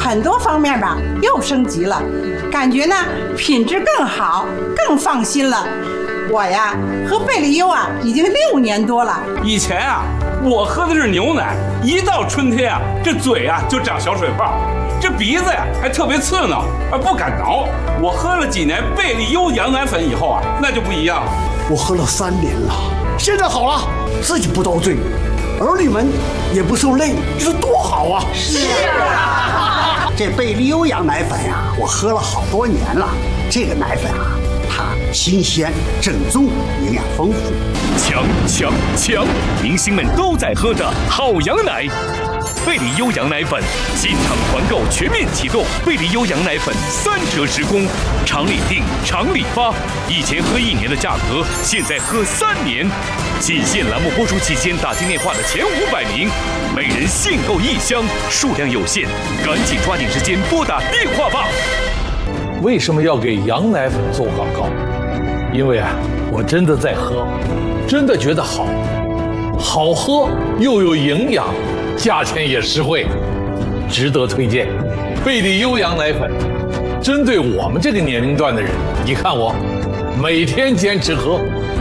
很多方面吧又升级了，感觉呢品质更好，更放心了。我呀喝贝利优啊已经6年多了。 以前啊我喝的是牛奶，一到春天啊这嘴啊就长小水泡，这鼻子呀还特别刺挠，不敢挠。我喝了几年贝利优羊奶粉以后啊，那就不一样了。 我喝了3年了，现在好了，自己不遭罪，儿女们也不受累，你说多好啊！ 是啊， 这贝利优羊奶粉呀，我喝了好多年了。这个奶粉啊，它新鲜、正宗，营养丰富。 强！明星们都在喝的好羊奶。贝利优羊奶粉进场团购全面启动，贝利优羊奶粉3折时供，常理定，常理发。以前喝1年的价格，现在喝3年。仅限栏目播出期间打进电话的前500名，每人限购1箱，数量有限，赶紧抓紧时间拨打电话吧。 为什么要给羊奶粉做广告？因为啊，我真的在喝，真的觉得好喝又有营养，价钱也实惠，值得推荐。贝利优羊奶粉，针对我们这个年龄段的人，你看我每天坚持喝。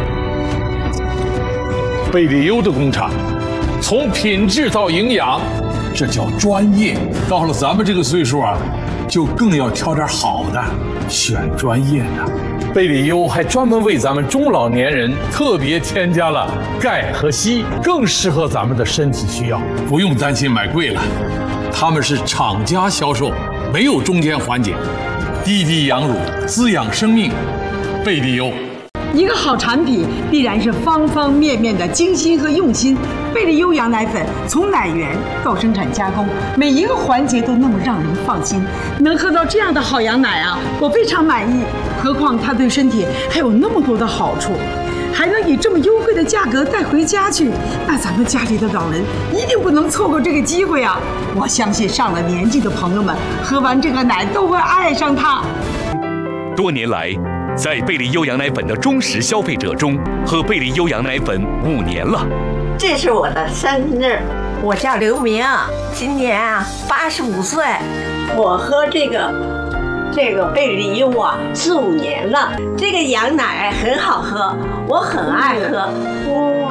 贝利优的工厂，从品质到营养，这叫专业。到了咱们这个岁数啊，就更要挑点好的，选专业的。贝利优还专门为咱们中老年人特别添加了钙和硒，更适合咱们的身体需要，不用担心买贵了。他们是厂家销售，没有中间环节，滴滴养乳，滋养生命。贝利优。 一个好产品必然是方方面面的精心和用心。贝利优羊奶粉从奶源到生产加工，每一个环节都那么让人放心。能喝到这样的好羊奶啊，我非常满意。何况它对身体还有那么多的好处，还能以这么优惠的价格带回家去，那咱们家里的老人一定不能错过这个机会啊！我相信上了年纪的朋友们喝完这个奶都会爱上它。 多年来，在贝利优羊奶粉的忠实消费者中，喝贝利优羊奶粉5年了。 这是我的生日，我叫刘明，今年85岁。我喝这个贝利优啊4、5年了，这个羊奶很好喝，我很爱喝。